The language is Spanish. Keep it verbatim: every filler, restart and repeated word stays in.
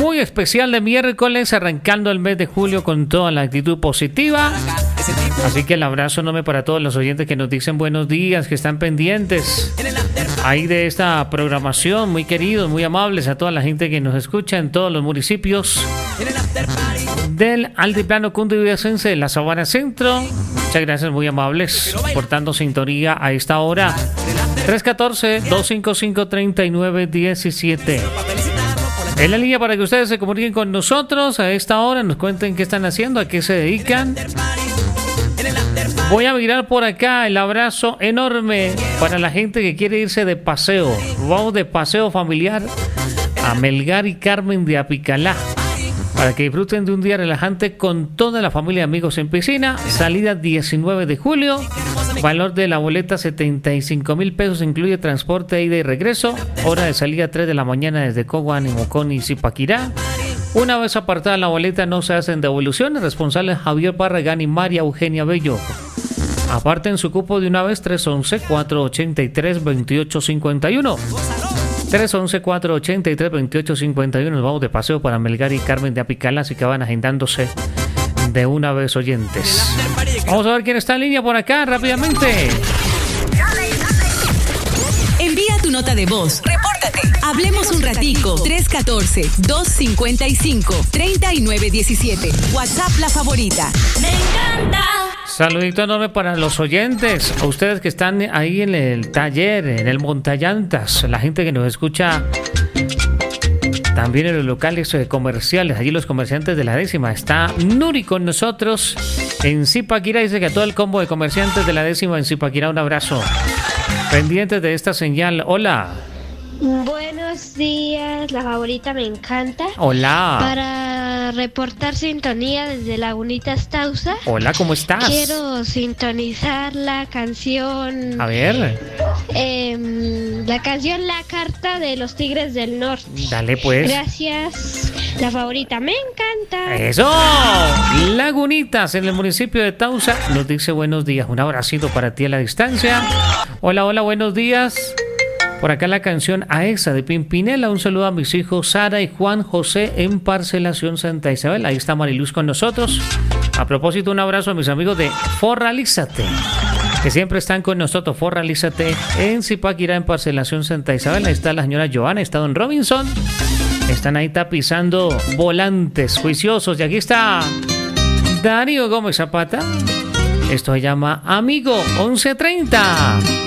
muy especial de miércoles, arrancando el mes de julio con toda la actitud positiva. Así que el abrazo enorme para todos los oyentes que nos dicen buenos días, que están pendientes ahí de esta programación, muy queridos, muy amables, a toda la gente que nos escucha en todos los municipios del Altiplano Cundiboyacense, de la Sabana Centro. Muchas gracias, muy amables, portando sintonía a esta hora. tres uno cuatro, dos cinco cinco, tres nueve uno siete. En la línea para que ustedes se comuniquen con nosotros a esta hora, nos cuenten qué están haciendo, a qué se dedican. Voy a mirar por acá el abrazo enorme para la gente que quiere irse de paseo. Vamos de paseo familiar a Melgar y Carmen de Apicalá, para que disfruten de un día relajante con toda la familia y amigos en piscina. Salida diecinueve de julio. Valor de la boleta setenta y cinco mil pesos. Incluye transporte, ida y regreso. Hora de salida tres de la mañana desde Coguán, Mocón y Zipaquirá. Una vez apartada la boleta no se hacen devoluciones. Responsables Javier Barragán y María Eugenia Bello. Aparten su cupo de una vez. Tres once, cuatro ochenta y tres, veintiocho cincuenta y uno. tres once, cuatro ochenta y tres, veintiocho cincuenta y uno. Nos vamos de paseo para Melgar y Carmen de Apicalá, así que van agendándose de una vez, oyentes. Vamos a ver quién está en línea por acá rápidamente. Envía tu nota de voz. Repórtate. Hablemos un ratico. tres uno cuatro, dos cinco cinco, tres nueve uno siete. WhatsApp La Favorita. Me encanta. Saludito enorme para los oyentes, a ustedes que están ahí en el taller, en el montallantas, la gente que nos escucha también en los locales comerciales, allí los comerciantes de la décima. Está Nuri con nosotros en Zipaquirá, dice que a todo el combo de comerciantes de la décima en Zipaquirá un abrazo. Pendientes de esta señal, hola. Buenos días, La Favorita me encanta. Hola. Para reportar sintonía desde Lagunitas Tausa. Hola, ¿cómo estás? Quiero sintonizar la canción. A ver. Eh, la canción La Carta de los Tigres del Norte. Dale pues. Gracias, La Favorita me encanta. ¡Eso! Lagunitas, en el municipio de Tausa, nos dice buenos días. Un abracito para ti a la distancia. Hola, hola, buenos días. Por acá la canción Aexa de Pimpinela. Un saludo a mis hijos Sara y Juan José en Parcelación Santa Isabel. Ahí está Mariluz con nosotros. A propósito, un abrazo a mis amigos de Forralízate, que siempre están con nosotros. Forralízate en Zipaquirá, en Parcelación Santa Isabel. Ahí está la señora Joana, está don Robinson. Están ahí tapizando volantes juiciosos. Y aquí está Darío Gómez Zapata. Esto se llama Amigo once treinta.